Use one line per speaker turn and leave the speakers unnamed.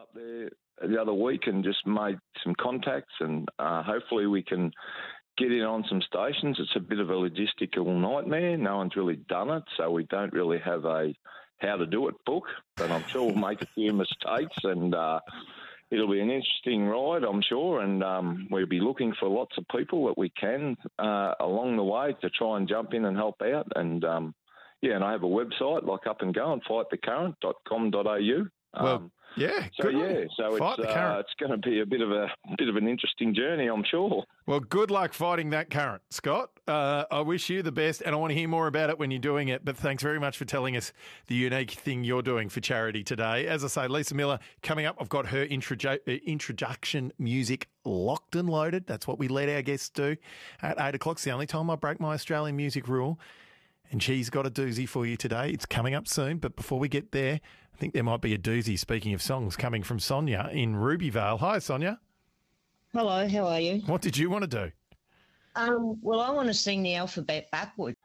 up there the other week and just made some contacts, and hopefully we can get in on some stations. It's a bit of a logistical nightmare. No one's really done it, so we don't really have a how to do it book, but I'm sure we'll make a few mistakes, and it'll be an interesting ride, I'm sure, and we'll be looking for lots of people that we can along the way to try and jump in and help out. And, and I have a website, like Up and Go, and fightthecurrent.com.au.
So
it's going to be a bit of an interesting journey, I'm sure.
Well, good luck fighting that current, Scott. I wish you the best, and I want to hear more about it when you're doing it. But thanks very much for telling us the unique thing you're doing for charity today. As I say, Lisa Miller coming up. I've got her introduction music locked and loaded. That's what we let our guests do at 8 o'clock. It's the only time I break my Australian music rule. And she's got a doozy for you today. It's coming up soon. But before we get there, I think there might be a doozy, speaking of songs, coming from Sonia in Rubyvale. Hi, Sonia.
Hello, how are you?
What did you want to do?
Well, I want to sing the alphabet backwards.